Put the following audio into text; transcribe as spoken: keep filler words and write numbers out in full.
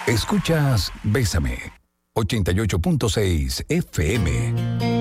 Escuchas Bésame, ochenta y ocho punto seis F M.